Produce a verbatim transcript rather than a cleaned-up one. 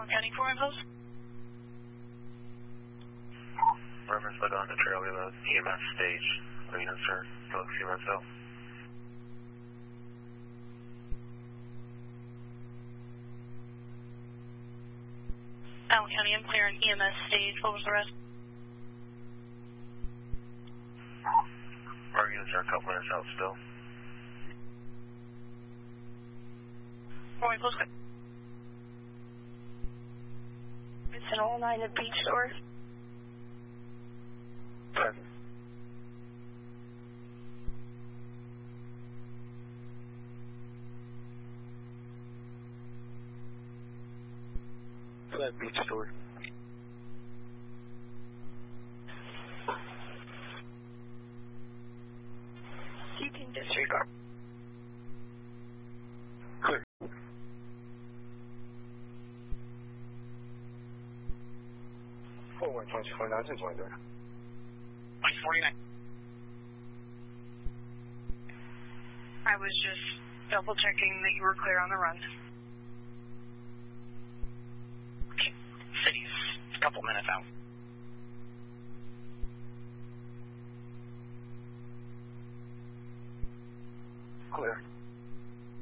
County four infos. Reference Laguna Trail, we have a E M S stage. Maintenance or Phillips U S L. Allen County, I'm clear an E M S stage. What was the rest? Our units are a couple minutes out still. Roy, close. It's an all night at Beach Store. Present. That Beach Store. You can disregard. Clear. four one twenty four nine twenty there. twenty forty-nine. I was just double checking that you were clear on the run. Okay. City's a couple minutes out. Clear.